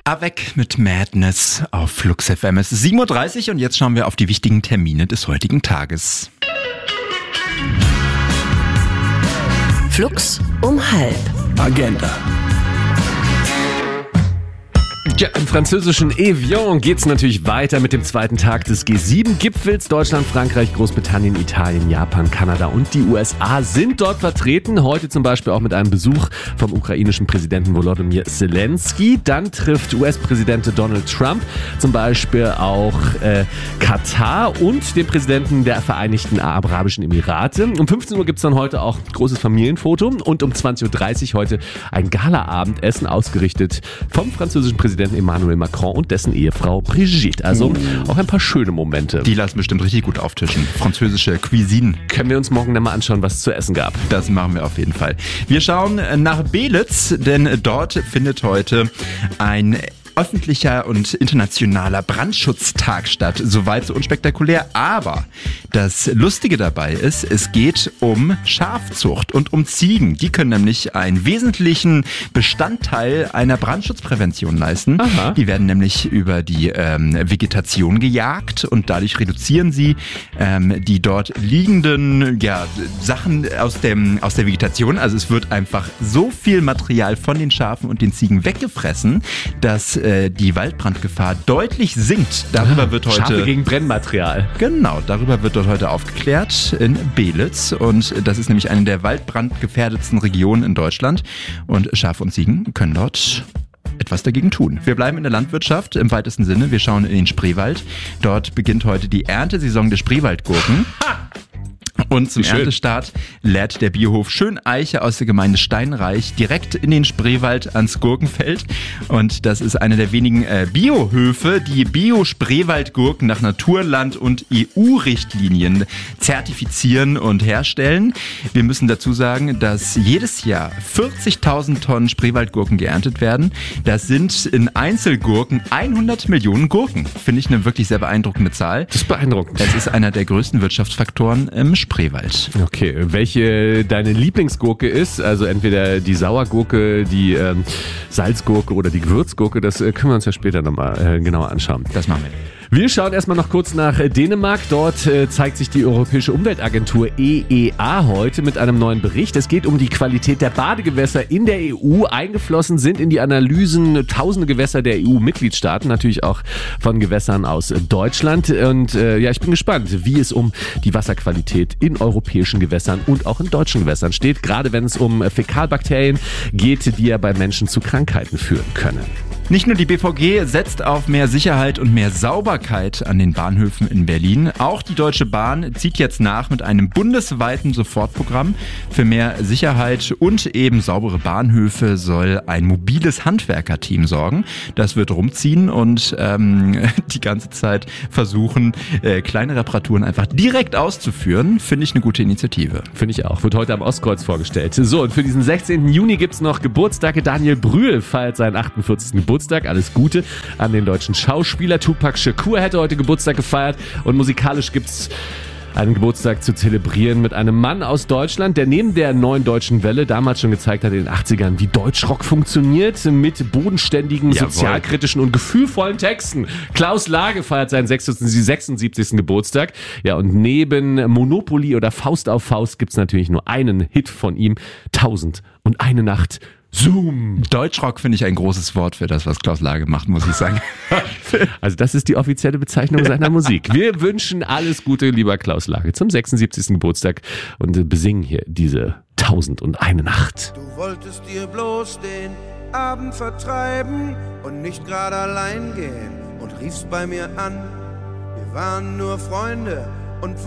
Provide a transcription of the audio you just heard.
Avec mit Madness auf Flux FM. Es ist 7.30 Uhr und jetzt schauen wir auf die wichtigen Termine des heutigen Tages. Flux um 12:30. Agenda. Ja, im französischen Evian geht's natürlich weiter mit dem zweiten Tag des G7-Gipfels. Deutschland, Frankreich, Großbritannien, Italien, Japan, Kanada und die USA sind dort vertreten. Heute zum Beispiel auch mit einem Besuch vom ukrainischen Präsidenten Volodymyr Zelensky. Dann trifft US-Präsident Donald Trump zum Beispiel auch Katar und den Präsidenten der Vereinigten Arabischen Emirate. Um 15 Uhr gibt's dann heute auch großes Familienfoto und um 20.30 Uhr heute ein Gala-Abendessen ausgerichtet vom französischen Präsidenten Emmanuel Macron und dessen Ehefrau Brigitte. Also auch ein paar schöne Momente. Die lassen bestimmt richtig gut auftischen. Französische Cuisine. Können wir uns morgen dann mal anschauen, was es zu essen gab. Das machen wir auf jeden Fall. Wir schauen nach Belitz, denn dort findet heute ein öffentlicher und internationaler Brandschutztag statt. Soweit so unspektakulär, aber das Lustige dabei ist, es geht um Schafzucht und um Ziegen. Die können nämlich einen wesentlichen Bestandteil einer Brandschutzprävention leisten. Aha. Die werden nämlich über die Vegetation gejagt und dadurch reduzieren sie die dort liegenden Sachen aus der Vegetation. Also es wird einfach so viel Material von den Schafen und den Ziegen weggefressen, dass die Waldbrandgefahr deutlich sinkt. Darüber wird heute Schafe gegen Brennmaterial. Genau, darüber wird dort heute aufgeklärt in Belitz und das ist nämlich eine der waldbrandgefährdetsten Regionen in Deutschland und Schafe und Ziegen können dort etwas dagegen tun. Wir bleiben in der Landwirtschaft im weitesten Sinne. Wir schauen in den Spreewald. Dort beginnt heute die Erntesaison der Spreewaldgurken. Und zum Erntestart lädt der Biohof Schöneiche aus der Gemeinde Steinreich direkt in den Spreewald ans Gurkenfeld. Und das ist einer der wenigen Biohöfe, die Bio-Spreewaldgurken nach Naturland- und EU-Richtlinien zertifizieren und herstellen. Wir müssen dazu sagen, dass jedes Jahr 40.000 Tonnen Spreewaldgurken geerntet werden. Das sind in Einzelgurken 100 Millionen Gurken. Finde ich eine wirklich sehr beeindruckende Zahl. Das ist beeindruckend. Es ist einer der größten Wirtschaftsfaktoren im Spreewald. Okay, welche deine Lieblingsgurke ist, also entweder die Sauergurke, die Salzgurke oder die Gewürzgurke, das können wir uns ja später nochmal genauer anschauen. Das machen wir. Wir schauen erstmal noch kurz nach Dänemark. Dort zeigt sich die Europäische Umweltagentur EEA heute mit einem neuen Bericht. Es geht um die Qualität der Badegewässer in der EU. Eingeflossen sind in die Analysen tausende Gewässer der EU-Mitgliedstaaten, natürlich auch von Gewässern aus Deutschland. Und ich bin gespannt, wie es um die Wasserqualität in europäischen Gewässern und auch in deutschen Gewässern steht. Gerade wenn es um Fäkalbakterien geht, die ja bei Menschen zu Krankheiten führen können. Nicht nur die BVG setzt auf mehr Sicherheit und mehr Sauberkeit an den Bahnhöfen in Berlin. Auch die Deutsche Bahn zieht jetzt nach mit einem bundesweiten Sofortprogramm. Für mehr Sicherheit und eben saubere Bahnhöfe soll ein mobiles Handwerkerteam sorgen. Das wird rumziehen und die ganze Zeit versuchen, kleine Reparaturen einfach direkt auszuführen. Finde ich eine gute Initiative. Finde ich auch. Wird heute am Ostkreuz vorgestellt. So, und für diesen 16. Juni gibt's noch Geburtstage. Daniel Brühl feiert seinen 48. Geburtstag. Alles Gute an den deutschen Schauspieler. Tupac Shakur hätte heute Geburtstag gefeiert. Und musikalisch gibt's einen Geburtstag zu zelebrieren mit einem Mann aus Deutschland, der neben der neuen deutschen Welle damals schon gezeigt hat in den 80ern, wie Deutschrock funktioniert, mit bodenständigen, sozialkritischen und gefühlvollen Texten. Klaus Lage feiert seinen 76. Geburtstag. Ja, und neben Monopoly oder Faust auf Faust gibt's natürlich nur einen Hit von ihm, 1001 Nacht. Zoom. Deutschrock finde ich ein großes Wort für das, was Klaus Lage macht, muss ich sagen. Also das ist die offizielle Bezeichnung seiner Musik. Wir wünschen alles Gute, lieber Klaus Lage, zum 76. Geburtstag und besingen hier diese 1001 Nacht. Du wolltest dir bloß den Abend vertreiben und nicht gerade allein gehen und riefst bei mir an. Wir waren nur Freunde und